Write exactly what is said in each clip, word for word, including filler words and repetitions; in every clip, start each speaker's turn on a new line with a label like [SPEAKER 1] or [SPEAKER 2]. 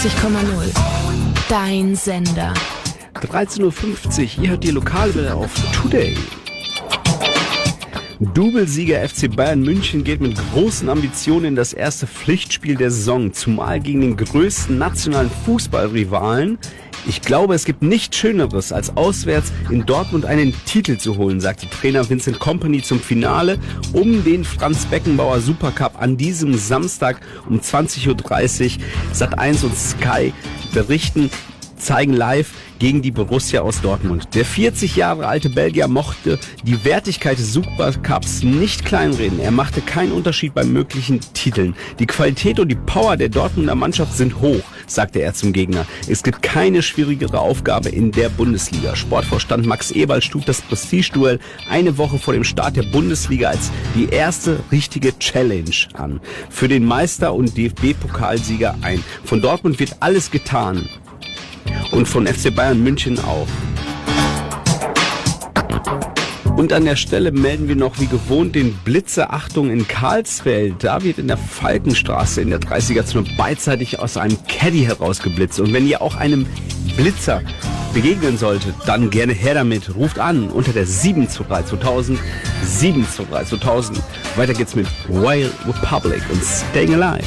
[SPEAKER 1] neunundachtzig Komma null. Dein Sender.
[SPEAKER 2] dreizehn Uhr fünfzig, ihr hört die Lokalwelle auf Today. Doublesieger F C Bayern München geht mit großen Ambitionen in das erste Pflichtspiel der Saison, zumal gegen den größten nationalen Fußballrivalen. Ich glaube, es gibt nichts Schöneres, als auswärts in Dortmund einen Titel zu holen, sagte Trainer Vincent Kompany zum Finale um den Franz Beckenbauer Supercup an diesem Samstag um zwanzig Uhr dreißig. Sat eins und Sky berichten, zeigen live gegen die Borussia aus Dortmund. Der vierzig Jahre alte Belgier mochte die Wertigkeit des Supercups nicht kleinreden. Er machte keinen Unterschied bei möglichen Titeln. Die Qualität und die Power der Dortmunder Mannschaft sind hoch, sagte er zum Gegner. Es gibt keine schwierigere Aufgabe in der Bundesliga. Sportvorstand Max Eberl stuf das Prestigeduell eine Woche vor dem Start der Bundesliga als die erste richtige Challenge an. Für den Meister und D F B-Pokalsieger ein. Von Dortmund wird alles getan. Und von F C Bayern München auch. Und an der Stelle melden wir noch wie gewohnt den Blitzer. Achtung in Karlsfeld. Da wird in der Falkenstraße in der dreißiger Zone beidseitig aus einem Caddy herausgeblitzt. Und wenn ihr auch einem Blitzer begegnen solltet, dann gerne her damit. Ruft an unter der sieben zwei drei zweitausend, sieben zwei drei zweitausend. Weiter geht's mit Wild Republic und Staying Alive.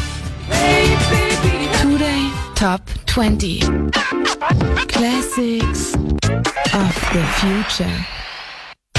[SPEAKER 1] Today Top zwanzig. Classics of the Future.